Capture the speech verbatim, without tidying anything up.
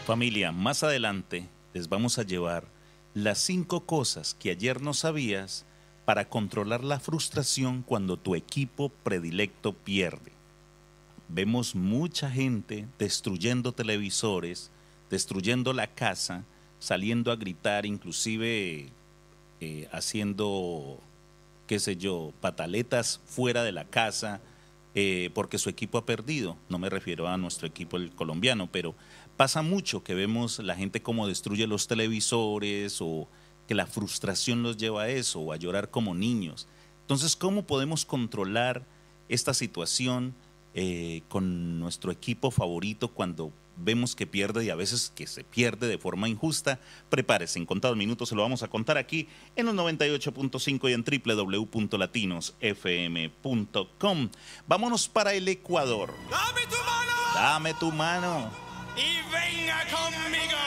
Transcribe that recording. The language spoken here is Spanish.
Familia, más adelante les vamos a llevar las cinco cosas que ayer no sabías para controlar la frustración cuando tu equipo predilecto pierde. Vemos mucha gente destruyendo televisores, destruyendo la casa, saliendo a gritar, inclusive eh, haciendo, qué sé yo, pataletas fuera de la casa eh, porque su equipo ha perdido. No me refiero a nuestro equipo el colombiano, pero pasa mucho que vemos la gente como destruye los televisores o que la frustración los lleva a eso o a llorar como niños. Entonces, ¿cómo podemos controlar esta situación eh, con nuestro equipo favorito cuando vemos que pierde y a veces que se pierde de forma injusta? Prepárese, en contados minutos se lo vamos a contar aquí en los noventa y ocho punto cinco y en doble u doble u doble u punto latinos f m punto com. Vámonos para el Ecuador. ¡Dame tu mano! Dame tu mano. Y venga conmigo.